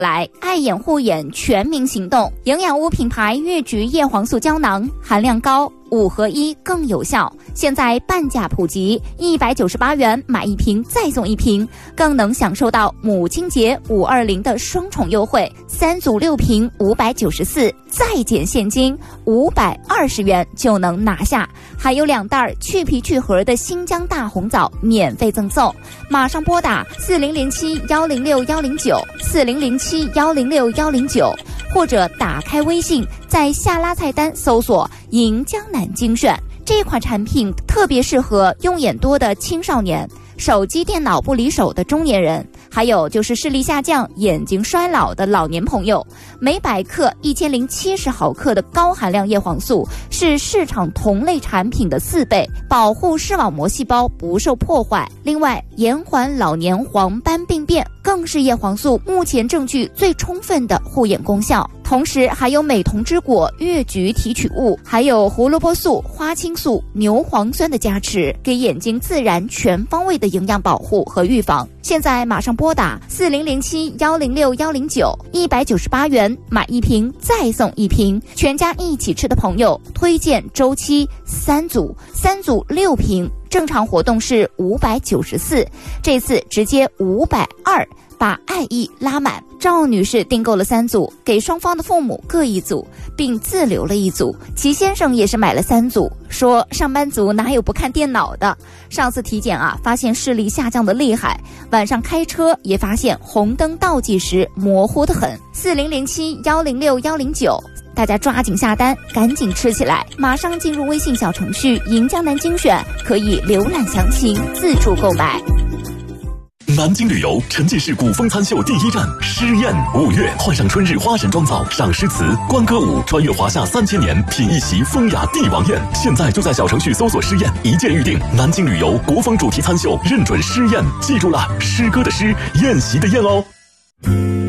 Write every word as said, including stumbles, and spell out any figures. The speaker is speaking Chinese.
来，爱眼护眼全民行动，营养屋品牌越橘叶黄素胶囊含量高，五合一更有效，现在半价普及，一百九十八元买一瓶再送一瓶，更能享受到母亲节五二零的双重优惠，三组六瓶五百九十四，再减现金五百二十元就能拿下，还有两袋去皮去核的新疆大红枣免费赠送，马上拨打四零零七幺零六幺零九四零零七幺零六幺零九，或者打开微信，在下拉菜单搜索银江南精选。这款产品特别适合用眼多的青少年，手机电脑不离手的中年人，还有就是视力下降、眼睛衰老的老年朋友。每百克一千零七十毫克的高含量叶黄素是市场同类产品的四倍，保护视网膜细胞不受破坏。另外，延缓老年黄斑病变更是叶黄素目前证据最充分的护眼功效。同时还有美瞳之果越橘提取物，还有胡萝卜素、花青素、牛磺酸的加持，给眼睛自然全方位的营养保护和预防。现在马上拨打四零零七幺零六幺零九，一百九十八元买一瓶再送一瓶，全家一起吃的朋友推荐周期三组，三组六瓶，正常活动是五百九十四，这次直接五百二，把爱意拉满。赵女士订购了三组，给双方的父母各一组，并自留了一组。齐先生也是买了三组，说上班族哪有不看电脑的？上次体检啊，发现视力下降的厉害，晚上开车也发现红灯倒计时模糊得很。四零零七幺零六幺零九。大家抓紧下单，赶紧吃起来！马上进入微信小程序“银江南精选”，可以浏览详情，自助购买。 南京旅游沉浸式古风餐秀第一站诗宴，五月换上春日花神妆造，赏诗词，观歌舞，穿越华夏三千年，品一席风雅帝王宴。现在就在小程序搜索诗宴，一键预定。南京旅游国风主题餐秀，认准诗宴，记住了，诗歌的诗，宴席的宴哦。